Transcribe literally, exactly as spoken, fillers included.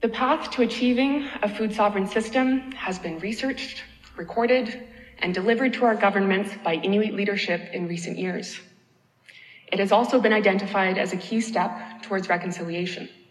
The path to achieving a food sovereign system has been researched, recorded, and delivered to our governments by Inuit leadership in recent years. It has also been identified as a key step towards reconciliation.